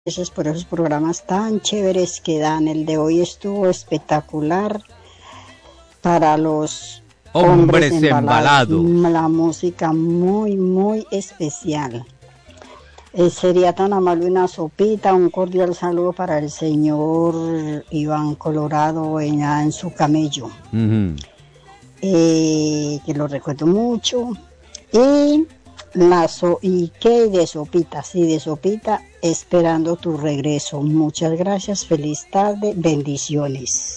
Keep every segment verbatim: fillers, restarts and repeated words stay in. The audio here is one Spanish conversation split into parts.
Esos por esos programas tan chéveres que dan. El de hoy estuvo espectacular para los hombres, Hombres embalados. embalados. La música muy, muy especial. Eh, sería tan amable una sopita, un cordial saludo para el señor Iván Colorado en, en su camello, Ujú. eh, que lo recuerdo mucho. Y la so y qué de sopita, sí, de sopita, esperando tu regreso. Muchas gracias, feliz tarde, bendiciones.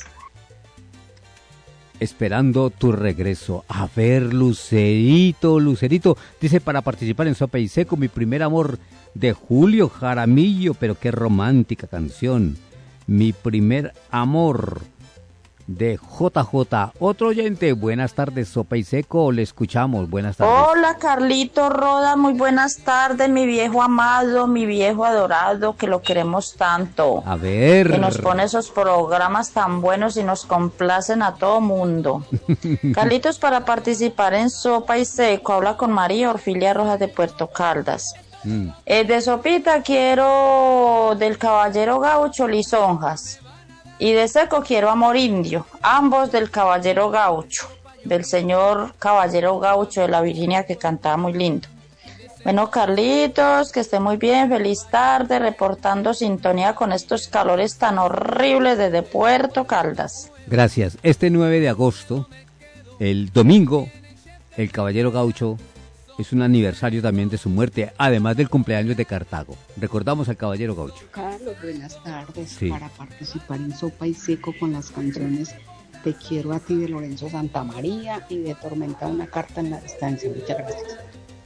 Esperando tu regreso. A ver, Lucerito, Lucerito. Dice, para participar en Sopa y Seco, mi primer amor, de Julio Jaramillo. Pero qué romántica canción. Mi primer amor, de J J. Otro oyente, buenas tardes, Sopa y Seco, le escuchamos, buenas tardes. Hola, Carlito Roda, muy buenas tardes, mi viejo amado, mi viejo adorado, que lo queremos tanto. A ver. Que nos pone esos programas tan buenos y nos complacen a todo mundo. Carlitos, para participar en Sopa y Seco, habla con María Orfilia Rojas de Puerto Caldas. Mm. Eh, de sopita quiero del Caballero Gaucho, lisonjas. Y de seco quiero amor indio, ambos del Caballero Gaucho, del señor Caballero Gaucho de la Virginia, que cantaba muy lindo. Bueno, Carlitos, que esté muy bien, feliz tarde, reportando sintonía con estos calores tan horribles desde Puerto Caldas. Gracias. Este nueve de agosto, el domingo, el Caballero Gaucho es un aniversario también de su muerte, además del cumpleaños de Cartago. Recordamos al Caballero Gaucho. Carlos, buenas tardes. Sí. Para participar en Sopa y Seco con las canciones Te quiero a ti de Lorenzo Santamaría y de Tormenta, una carta en la distancia. Muchas gracias.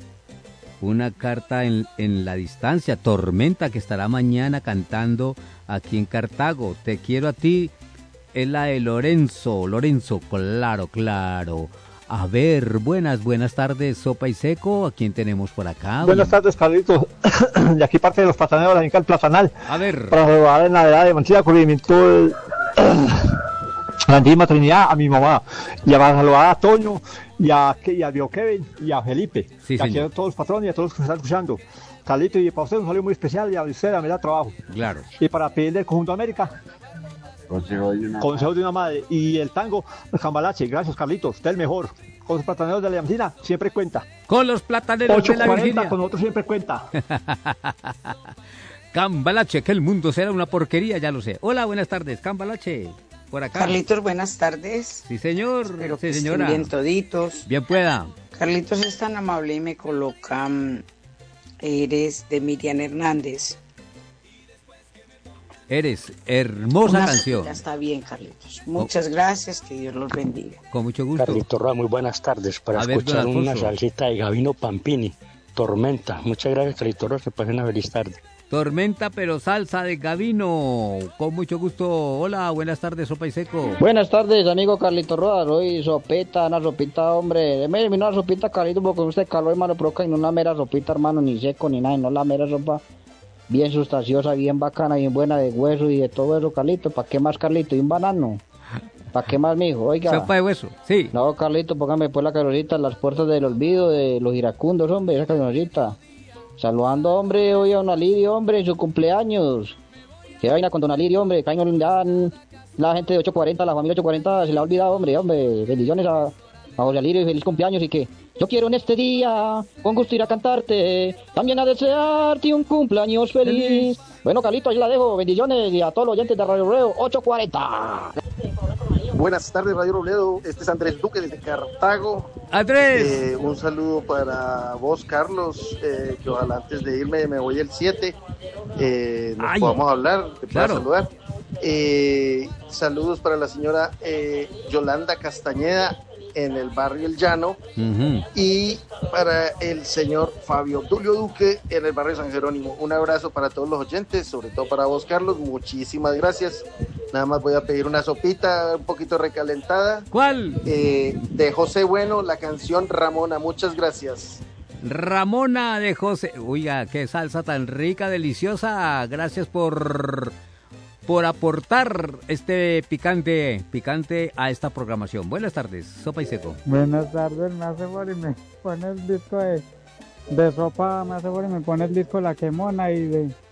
Una carta en, en la distancia, Tormenta, que estará mañana cantando aquí en Cartago. Te quiero a ti, es la de Lorenzo. Lorenzo, claro, claro. A ver, buenas, buenas tardes, Sopa y Seco. ¿A quién tenemos por acá? Buenas tardes, Carlitos. De aquí parte de los plataneros de la Finca El Platanal. A ver. Para saludar en la edad de Mancilla, corrimiento a la Antigua Trinidad, a mi mamá. Y para saludar a Toño, y a, y a Dio Kevin, y a Felipe. Sí, y aquí a todos los patrones y a todos los que me están escuchando. Carlitos, y para usted un saludo muy especial, y a usted, a mi trabajo. Claro. Y para pedirle el Conjunto América. Consejo de una, Consejo de una madre. Y el tango, el Cambalache. Gracias, Carlitos. Usted es el mejor. Con los plataneros de la Virginia siempre cuenta. Con los plataneros de la Virginia. Con nosotros siempre cuenta. Cambalache, que el mundo será una porquería, ya lo sé. Hola, buenas tardes, Cambalache. Por acá. Carlitos, buenas tardes. Sí, señor. Espero sí, que señora. estén bien toditos. Bien pueda. Carlitos es tan amable y me coloca um, Eres de Miriam Hernández. Eres, hermosa Una canción. Ya está bien, Carlitos. Muchas oh. gracias, que Dios los bendiga. Con mucho gusto. Carlitos Roa, muy buenas tardes. Para A escuchar ver, una salsita de Gabino Pampini, Tormenta. Muchas gracias, Carlitos Roa, que pasen una feliz tarde. Tormenta, pero salsa de Gabino. Con mucho gusto. Hola, buenas tardes, Sopa y Seco. Buenas tardes, amigo Carlitos Roa. Soy sopita, una sopita, hombre. Deme una sopita, Carlitos, porque usted calor, hermano, provoca y no una mera sopita, hermano, ni seco ni nada, no la mera sopa. Bien sustanciosa, bien bacana, bien buena de hueso y de todo eso, Carlito. ¿Para qué más, Carlito? ¿Y un banano? ¿Para qué más, mijo? Oiga. ¿Sopa de hueso? Sí. No, Carlito, póngame pues la calorita en las puertas del olvido de los iracundos, hombre, esa calorita. Saludando, hombre, hoy a don Alirio, hombre, en su cumpleaños. ¿Qué vaina con don Alirio, hombre? Caño, ya la gente de ocho cuarenta, la familia ocho cuarenta se la ha olvidado, hombre, hombre. Bendiciones a, a José Alirio y feliz cumpleaños y que... Yo quiero en este día, con gusto ir a cantarte, también a desearte un cumpleaños feliz. Bueno, Carlito, ahí la dejo. Bendiciones y a todos los oyentes de Radio Robledo, ocho cuarenta. Buenas tardes, Radio Robledo. Este es Andrés Duque desde Cartago. ¡Andrés! Eh, un saludo para vos, Carlos, eh, que ojalá antes de irme me voy el siete. Eh, nos Ay, podamos hablar, te claro. puedo saludar. Eh, saludos para la señora eh, Yolanda Castañeda en el barrio El Llano, uh-huh. y para el señor Fabio Tulio Duque en el barrio San Jerónimo. Un abrazo para todos los oyentes, sobre todo para vos, Carlos, muchísimas gracias. Nada más voy a pedir una sopita un poquito recalentada. ¿Cuál? Eh, de José Bueno, la canción Ramona. Muchas gracias. Ramona de José. Oiga, qué salsa tan rica, deliciosa. Gracias por... por aportar este picante, picante a esta programación. Buenas tardes, Sopa y Seco. Buenas tardes, me hace favor y me pone el disco de, de sopa, me hace favor y me pone el disco La Quemona y de